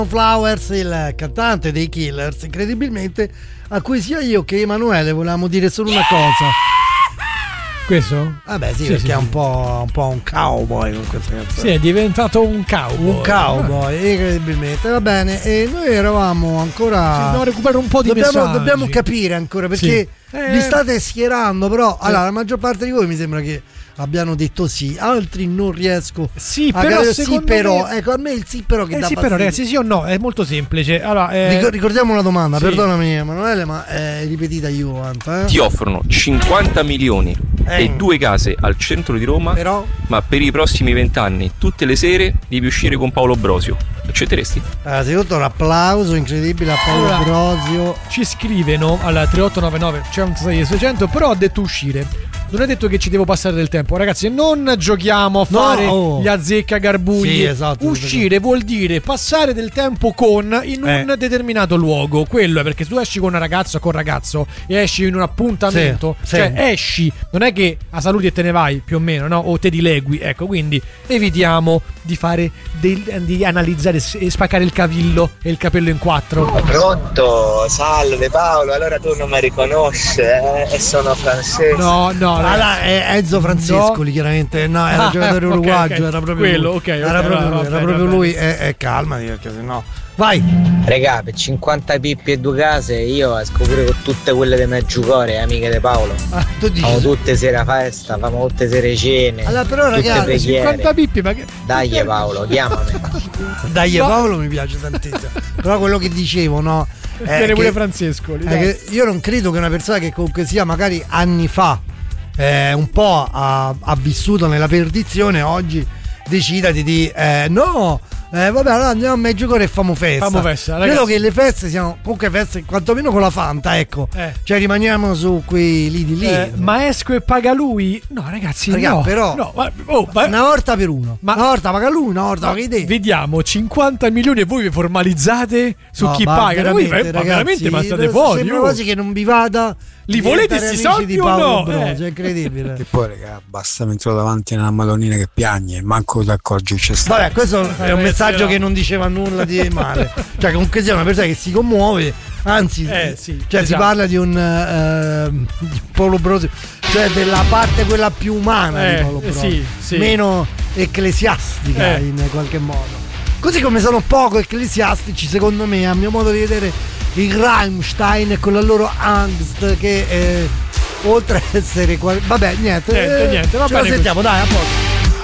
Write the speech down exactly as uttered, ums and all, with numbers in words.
Flowers, il cantante dei Killers, incredibilmente, a cui sia io che Emanuele volevamo dire solo una cosa. Questo? Vabbè sì, Sì, perché sì, è un sì. po', un po' un cowboy con questa canzone. Sì, è diventato un cowboy. Un cowboy, incredibilmente. Va bene, e noi eravamo ancora. Sì, dobbiamo recuperare un po' di dobbiamo, messaggi. dobbiamo capire ancora perché Sì. Eh. vi state schierando, però allora la maggior parte di voi mi sembra che abbiano detto sì, altri non riesco Sì, a però capire. secondo sì, però, me... ecco, a me il sì però che Eh dà sì, però fastidio. ragazzi, sì o no, è molto semplice. Allora, eh... Ricor- ricordiamo una domanda, Sì. perdonami Emanuele, ma è ripetita io eh? Ti offrono cinquanta milioni Eh. e due case al centro di Roma, Però ma per i prossimi vent'anni, tutte le sere, devi uscire con Paolo Brosio. Accetteresti? allora, secondo un applauso incredibile a Paolo Allora, Brosio. ci scrivono alla tre otto nove nove centosei seicento, però ha detto uscire. Non è detto che ci devo passare del tempo, ragazzi. Non giochiamo a fare No, oh. gli azzeccagarbugli. Sì, esatto. Uscire vuol dire passare del tempo con in un Eh. determinato luogo. Quello è perché se tu esci con una ragazza o con un ragazzo e esci in un appuntamento, Sì, cioè sì. esci, non è che a saluti e te ne vai più o meno, no? O te dilegui. Ecco, quindi evitiamo di fare dei, di analizzare e spaccare il cavillo e il capello in quattro. Pronto, salve Paolo, allora tu non mi riconosci eh? E sono francese. No, no, Allora, è Enzo Francescoli, No. chiaramente. No, era Ah, il giocatore ok, uruguagio, ok. era proprio Quello, lui. ok, ok, era proprio va, lui, va era bene, proprio va lui. bene. E, e calmati, perché sennò. Vai! Regà, per cinquanta pippi e due case io esco pure con tutte quelle di Meggiucore, amiche di Paolo. Ah, tu dici. Famo tutte sere festa, famo tutte sere cene. Allora, però, tutte ragazzi, preghiere. cinquanta pippi, ma che... Dai Paolo, chiamami. Dai, Ma- Paolo mi piace tantissimo. Però quello che dicevo, no? Tiene è pure che- Francescoli. è dai. che io non credo che una persona che comunque sia magari anni fa eh, un po' ha, ha vissuto nella perdizione oggi decida di dire eh, no eh, vabbè allora andiamo a Meggiugorio e famo festa. Famo festa, credo ragazzi. che le feste siano comunque feste quantomeno con la Fanta, ecco, Eh. cioè rimaniamo su quei lì di lì. Eh, ma esco e paga lui? No, ragazzi, Raga, no. però- no, ma, oh, ma- una volta per uno, Ma- una volta paga lui, una volta paga te. vediamo cinquanta milioni e voi vi formalizzate su No, chi ma paga. Voi, veramente, ma ragazzi, veramente ma state fuori. sembra oh. quasi che non vi vada Li di volete diventare sti amici soldi di o Paolo no? Brosio, Eh. è incredibile. E poi raga, basta mi trovo davanti a una Madonnina che piagne, manco ti accorgi che c'è stato. Vabbè, questo è un Eh, messaggio no. che non diceva nulla di male. Cioè, comunque sia una persona che si commuove, anzi, Eh, sì, cioè, si esatto. parla di un ehm, di Paolo Brosio, cioè della parte quella più umana Eh, di Paolo eh, Brosio, sì, sì. meno ecclesiastica Eh. in qualche modo. Così come sono poco ecclesiastici, secondo me, a mio modo di vedere, i Rammstein con la loro angst che eh, oltre a essere qual- vabbè, niente, Niente, eh, niente, va ce la bene sentiamo, dai, a posto.